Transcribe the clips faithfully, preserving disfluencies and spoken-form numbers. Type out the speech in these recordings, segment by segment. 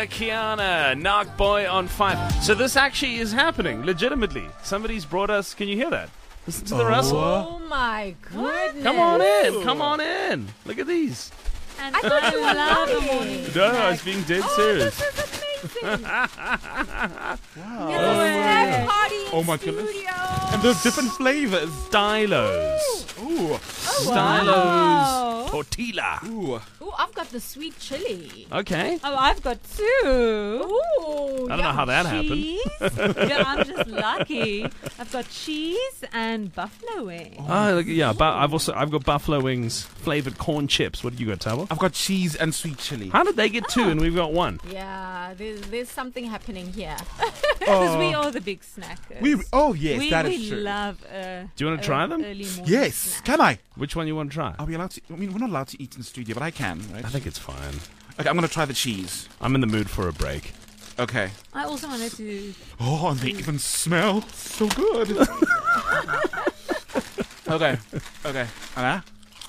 Sia, Kiana, Narc Boy on five. So this actually is happening, legitimately. Somebody's brought us, can you hear that? Listen to the Oh. rustle. Oh my goodness. Come on in, come on in. Look at these. And I thought you were love the lying. morning No, I was being dead Oh, serious. this is amazing. Wow. It's a snack party in Oh my studio. goodness. And there's different flavors. Stylos. Ooh. Stylos. Tortilla. Ooh. Ooh, I've got the sweet chili. Okay. Oh, I've got two. Ooh. I don't know how that happened. Cheese. Yeah, I'm just lucky. I've got cheese and buffalo wings. Oh, look, yeah, but I've also I've got buffalo wings, flavored corn chips. What do you got, Tabo? I've got cheese and sweet chili. How did they get two and we've got one? Yeah, there's, there's something happening here. Because we are the big snackers. We, oh, yes, we, that we is true. love uh, Do you wanna a try them? Early morning Yes. snack. Can I? Which one you want to try? Are we allowed to? I mean, we're not allowed to eat in the studio, but I can, right? I think it's fine. Okay, I'm going to try the cheese. I'm in the mood for a break. Okay. I also wanted to... Oh, and they even smell so good. Okay. Okay. Anna?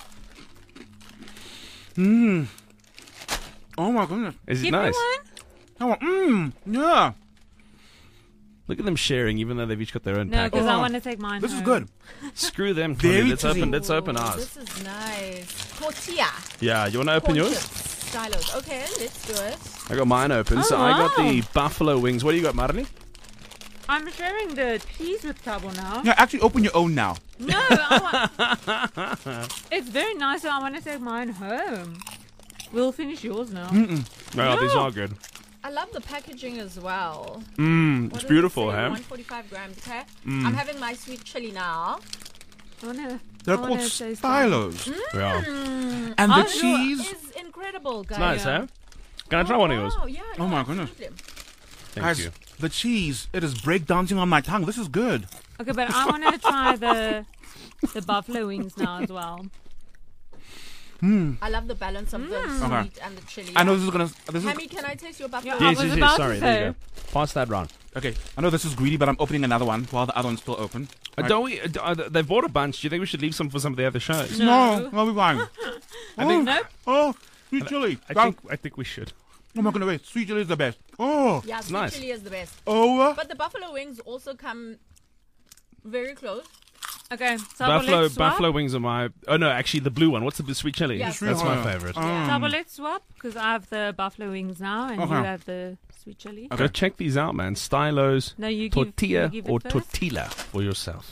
Mmm. Oh, my goodness. Is it Give nice? me one? Oh, mmm. Yeah. Look at them sharing, even though they've each got their own No, package. because I Oh, want to take mine This is home. good. Screw them. Very Connie. Let's cheesy. open. Let's open Ooh, ours. This is nice. Tortilla. Yeah, you want to open Corn yours? chips. Stylos. Okay, let's do it. I got mine open. Oh, so I got wow. the buffalo wings. What do you got, Marley? I'm sharing the cheese with Tabo now. Yeah, actually, open your own now. No, I want... It's very nice, so I want to take mine home. We'll finish yours now. Mm-mm. No, these No. are good. I love the packaging as well. Mmm, What it's does it beautiful, say? huh? one forty-five grams, okay? Mm. I'm having my sweet chili now. I wanna, They're I wanna called taste stylos. Yeah. Mm. And the Oh, cheese. It's incredible, guys. It's nice, huh? Can I try one of yours? Oh, yeah, Oh no, my goodness. absolutely. Thank Guys, you. the cheese, it is breakdancing on my tongue. This is good. Okay, but I want to try the the buffalo wings now as well. Hmm. I love the balance of the sweet Okay. and the chili. I know this is gonna. This is Hammy, can I taste your buffalo? Yeah, I Yes, was yes, about yes. to Sorry, there you say. go. Pass that round. okay. I know this is greedy, but I'm opening another one while the other one's still open. Uh, Right. don't we? Uh, d- uh, they've bought a bunch. Do you think we should leave some for some of the other shows? No. No, I'll be fine. I think. Nope. Oh, sweet chili. I Guys, think. I think we should. oh my goodness, wait. Sweet chili is the best. Oh, Yeah, sweet nice. chili is the best. oh. But the buffalo wings also come very close. Okay, Tabo, Buffalo let's swap. buffalo wings are my. Oh no, actually the blue one. What's the sweet chili? Yeah. That's my favorite. Um, Tabo, let's swap because I have the buffalo wings now and Okay. you have the sweet chili. Go check these out, man. Stylos, No, you give, tortilla, you give it or first. tortilla for yourself.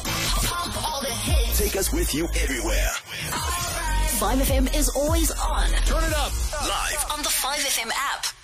Take us with you everywhere. five F M is always on. Turn it up. Live on the five F M app.